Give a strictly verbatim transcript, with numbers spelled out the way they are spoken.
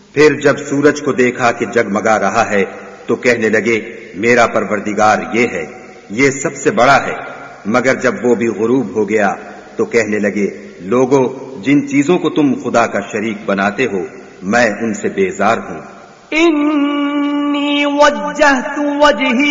फिर जब सूरज को देखा कि जगमगा रहा है तो कहने लगे, मेरा परवरदिगार ये है, ये सबसे बड़ा है। मगर जब वो भी गुरूब हो गया तो कहने लगे, लोगों, जिन चीजों को तुम खुदा का शरीक बनाते हो मैं उनसे बेजार हूं। इन्नी वज्जहतु वजही